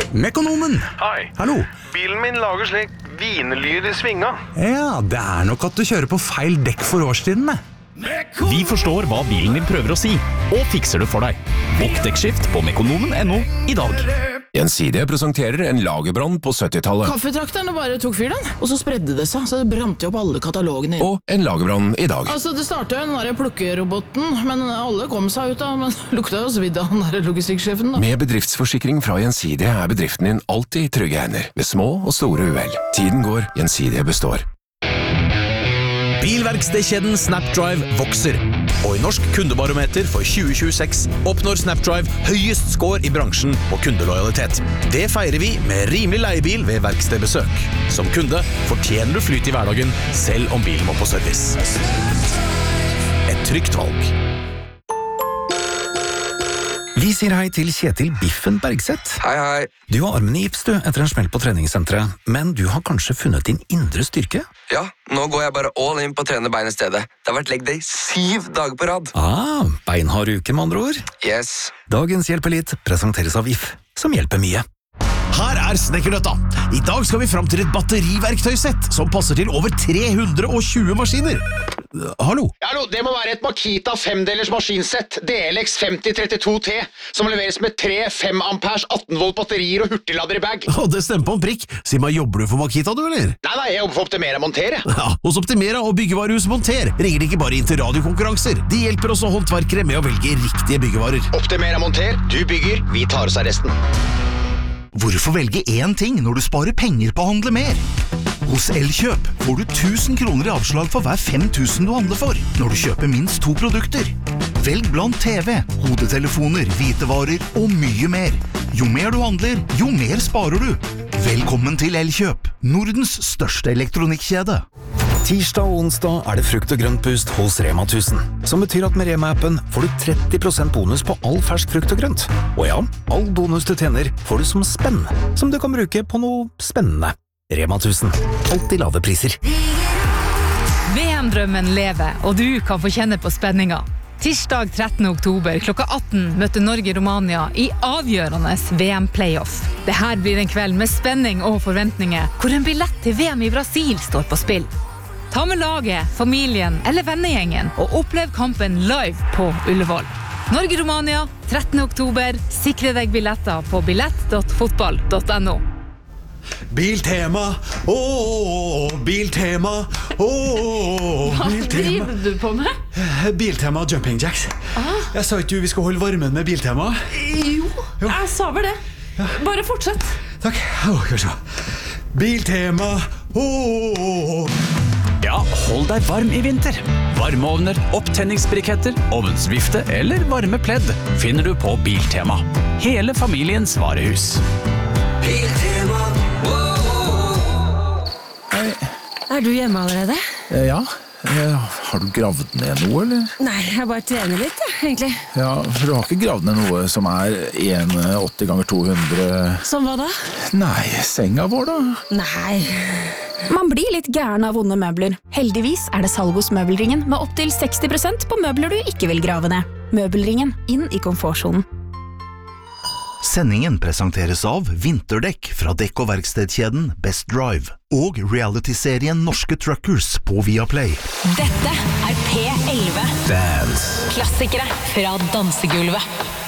Mekonomen. Hei. Hallo. Bilen min lager slik vinlyd I svinga. Ja, det nok at du kjører på feil dekk for årstidene. Vi forstår hva bilen din prøver å si, og fikser det for deg. Bokk dekkskift på mekonomen.no I dag. Gjensidige presenterer en lagerbrann på 70-tallet. Kaffetrakterne bare tok fyr den, og så spredde det seg, så det brant jo opp alle katalogene. Og en lagerbrann I dag. Altså, det startet jo den der plukkeroboten, men alle kom seg ut av, men lukta jo svidd av den der logistikksjefen da. Med bedriftsforsikring fra Gjensidige bedriften din alltid I trygge hender, ved små og store uhell. Tiden går, Gjensidige består. Bilverkstedkjeden Snapdrive vokser, og I Norsk kundebarometer for 2026 oppnår Snapdrive høyest score I bransjen på kundelojalitet. Det feirer vi med rimelig leiebil ved verkstedbesøk. Som kunde fortjener du flyt I hverdagen, selv om bilen må på service. Et trygt valg. Vi sier hei til Kjetil Biffen Bergseth. Hei, hei. Du har armen I gips du, etter en smell på treningssenteret, men du har kanskje funnet din indre styrke? Ja, nå går jeg bare all in på å trene bein I stedet. Det har vært leg day 7 dager på rad. Beinhard uke med andre ord. Yes. Dagens Hjelp Elite presenteres av If, som hjelper mye. Her Snekkernøtta. I dag skal vi fram til et batteriverktøysett som passer til over 320 maskiner. Hallo? Hallo, det må være et Makita 5-delers maskinsett, DLX 5032T, som leveres med 3 5 amperes 18 volt batterier og hurtiglader I bag. Det stemmer på en prikk. Si meg, jobber du for Makita, du, eller? Nei, jeg jobber for Optimera Monter, jeg. Ja, hos Optimera og byggevarehus Monter ringer de ikke bare inn til radiokonkurranser. De hjelper også håndverkere med å velge riktige byggevarer. Optimera Monter, du bygger, vi tar oss av resten. Hvorfor velge én ting når du sparer penger på å handle mer? Hos Elkjøp får du 1000 kroner I avslag for hver 5000 du handler for, når du kjøper minst 2 produkter. Velg blant TV, hodetelefoner, hvitevarer og mye mer. Jo mer du handler, jo mer sparer du. Velkommen til Elkjøp, Nordens største elektronikkjede. Tirsdag og onsdag det frukt- og grøntboost hos Rema 1000, som betyr at med Rema-appen får du 30% bonus på all fersk frukt og grønt. Og ja, all bonus du tjener får du som spenn, som du kan bruke på noe spennende. Rema 1000, alltid lave priser. VM-drømmen lever, og du kan få kjenne på spenninga. Tirsdag 13. oktober klokka 18 møter Norge-Romania I avgjørende VM-playoff. Det her blir en kveld med spenning og forventninger, hvor en billett til VM I Brasil står på spill. Ta med laget, familien eller vennegjengen og opplev kampen live på Ullevål. Norge-Romania, 13. oktober. Sikre deg billetter på billett.fotball.no. Biltema, Biltema, Hva driver du på med? Biltema Jumping Jacks. Jeg sa ikke vi skal holde varmen med Biltema. Jo, jeg sa vel det. Bare fortsett. Takk. Biltema, Ja, hold deg varm I vinter. Varmeovner, opptenningsbriketter, ovnsvifte eller varme pledd finner du på Biltema. Hele familiens varehus. Biltema. Du hjemme allerede? Ja. Har du gravd ned noe, eller? Nei, jeg bare trener litt, egentlig. Ja, for du har ikke gravd ned noe som 1,80 ganger 200... Som hva da? Nei, senga vår da? Nei. Man blir litt gæren av vonde møbler. Heldigvis det salg hos Møbelringen med opp til 60% på møbler du ikke vil grave ned. Møbelringen, inn I komfortsonen. Sendingen presenteres av vinterdekk fra dekk- og verkstedkjeden Best Drive og reality-serien Norske Truckers på Viaplay. Dette P11. Dance. Klassikere fra dansegulvet.